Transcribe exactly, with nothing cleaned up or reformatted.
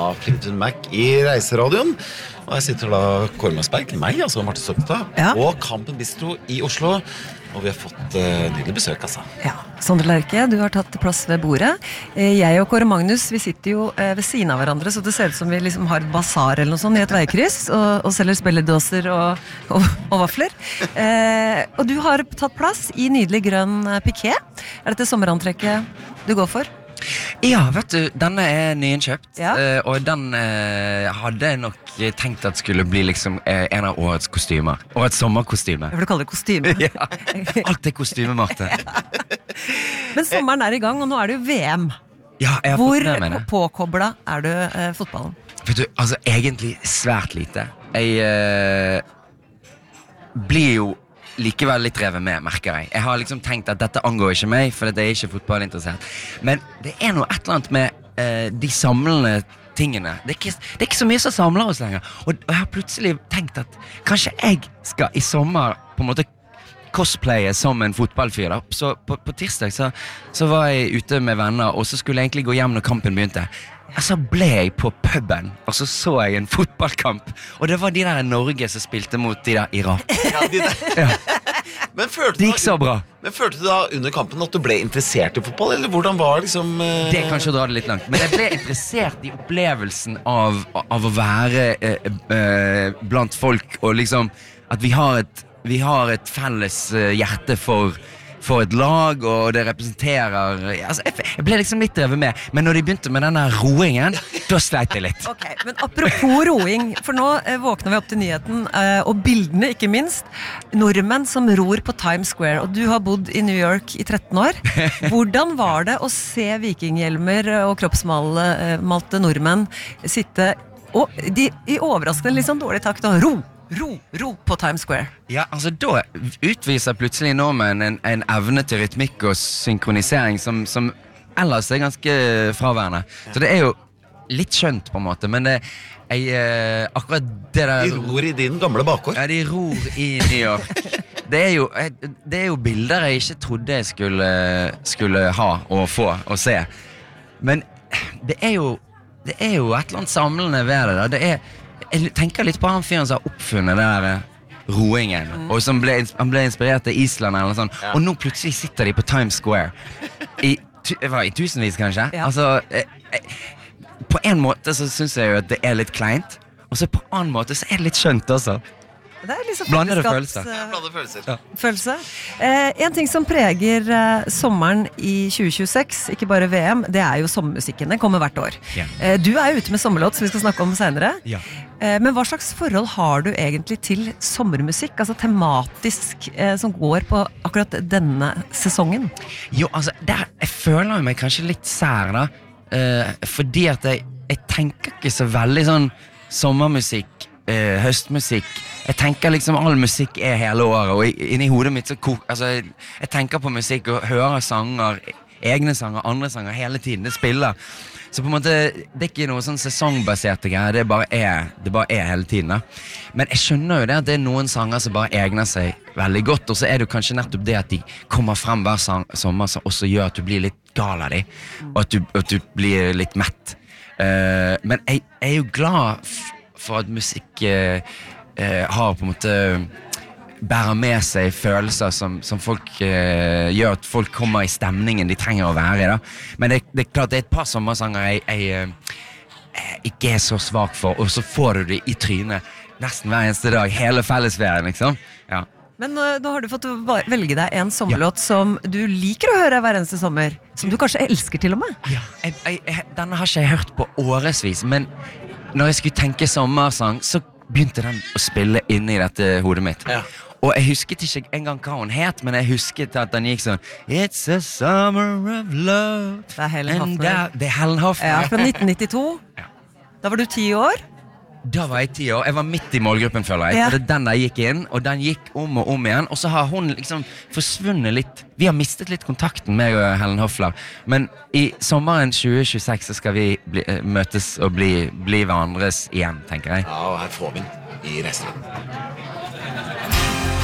av Fleetwood Mac I Reiseradioen. Og jeg sitter da Kåre Marsberg, meg, altså Martin Stokstad, ja. Og Kampen Bistro I Oslo. Og vi har fått uh, nydelig besøk, altså. Ja, Sondre Lerche, du har tatt plass ved bordet. Jeg og Kåre Magnus, vi sitter jo ved siden av hverandre, så det ser ut som vi liksom har et basar eller noe sånt I et veikryss, og, og selger spilledåser og, og, og vafler. Eh, og du har tatt plass I nydelig grønn piké. Er dette sommerantrekket du går for? Ja, vet du, denne er nyinnkjøpt, ja. uh, og den uh, hadde jeg nok tenkt at skulle bli liksom uh, en av årets kostymer. Årets sommerkostyme. Jeg vil kalle det kostyme. Ja, alt er kostyme, Marte. Men sommeren er I gang, og nå er det jo VM. Ja, jeg har Hvor fått med meg det. påkoblet er du uh, fotballen? Vet du, altså egentlig svært lite. Jeg uh, blir jo likevel litt revet med, merker jeg. Jeg har liksom tenkt at dette angår ikke meg, for det er ikke fotballinteressert. Men det er noe et eller annet med eh, de samlende tingene. Det er, ikke, det er ikke så mye som samler oss lenger. Og jeg har plutselig tenkt at kanskje jeg skal I sommer på en måte cosplaye som en fotballfyr. Da. Så på, på tirsdag så, så var jeg ute med venner, og så skulle jeg egentlig gå hjem når kampen begynte. Og så ble jeg på puben, og så så jeg en fotballkamp, og det var de der I Norge som spilte mot de der Irak. Ja, de der. Ja. Men følte det gikk du, så bra. Men følte du da under kampen at du ble interessert I fotball, eller hvordan var liksom... Uh... Det er kanskje å dra det litt langt, men jeg ble interessert I opplevelsen av, av å være eh, eh, blant folk, og liksom at vi har et, vi har et felles eh, hjerte for... for et lag, og det representerer altså, jeg, jeg ble liksom litt drevet med, men når de begynte med denne roingen da sleit jeg litt. Ok, men apropos roing, for nå eh, våkner vi opp til nyheten, eh, og bildene ikke minst, nordmenn som ror på Times Square, og du har bodd I New York I tretten år. Hvordan var det å se vikinghjelmer og kroppsmalte nordmenn sitte, og de, I overraskende litt sånn dårlig takt, og ro, ro, ro på Times Square? Ja, altså da utviser plutselig nordmenn en, en evne til rytmikk og synkronisering som, som ellers er ganske fraværende. Så det er jo litt skjønt på en måte, men det, jeg, eh, akkurat det der... De ror I din gamle bakgård. Ja, de ror I New York. Det er jo, det er jo bilder jeg ikke trodde jeg skulle, skulle ha og få og se. Men det er jo, det er jo et eller annet samlende ved det da. Det er, jeg tenker litt på han fyren som har oppfunnet det der roingen, mm. og som ble, han ble inspirert av Island eller noe sånt, ja. Og nå plutselig sitter de på Times Square I, hva, I tusenvis kanskje, ja. Altså eh, eh, på en måte så synes jeg jo at det er litt kleint, og så på en annen måte så er det litt skjønt også. Det er liksom blandede følelser. Ja, blandede følelser. Ja. Følelse. Eh, en ting som preger eh, sommeren I tjue tjueseks, ikke bare VM, det er jo sommermusikken. Den kommer hvert år. Ja. Eh, du er jo ute med sommerlåt, som vi skal snakke om senere. Ja. Eh, men hva slags forhold har du egentlig til sommermusikk, altså tematisk, eh, som går på akkurat denne sesongen? Jo, altså, der, jeg føler meg kanskje litt sær da, eh, fordi at jeg, jeg tenker ikke så veldig sånn sommermusikk, eh, høstmusikk. Jeg tenker liksom all musikk er hele året, og inni hodet mitt så kok, altså, jeg, jeg tenker på musikk og hører sanger, egne sanger, andre sanger hele tiden, det spiller. Så på en måte, det er ikke noe sånn sesongbaserte greier, det bare er, det bare er hele tiden da. Men jeg skjønner jo det at det er noen sanger som bare egner seg veldig godt, og så er det jo kanskje nettopp det at de kommer frem hver sang, sommer som også gjør at du blir litt gal av dem, og at du, at du blir litt mett. Uh, men jeg, jeg er jo glad f- for at musikk... Uh, Uh, har på en måte bærer med seg følelser som, som folk uh, gjør at folk kommer I stemningen de trenger å være I da. Men det, det er klart det er et par sommersanger jeg, jeg uh, ikke er så svak for, og så får du det I trynet nesten hver eneste dag, hele fellesferien liksom. Ja. Men nå, nå har du fått velge deg en sommerlåt ja. Som du liker å høre hver eneste sommer, som du kanskje elsker til og med. Ja, jeg, jeg, jeg, denne har ikke jeg hørt på årevis, men når jeg skulle tenke sommersang, så begynte den å spille inne I dette hodet mitt. Ja. Og jeg husket ikke engang hva hun het, men jeg husket at den gikk sånn It's a summer of love. Det er Helen Hofner. Det er Helen Hofner. Ja, fra nitten nittito. Ja. Da var du ti år. Da var jeg ti år. Jeg var midt I målgruppen, føler jeg. Ja. Og det er den der gikk inn, og den gikk om og om igjen. Og så har hun liksom forsvunnet litt. Vi har mistet litt kontakten med Helen Hofner. Men I sommeren tjue tjueseks så skal vi bli, møtes og bli, bli hverandres igjen, tenker jeg. Ja, og her får vi den I Reiseradioen.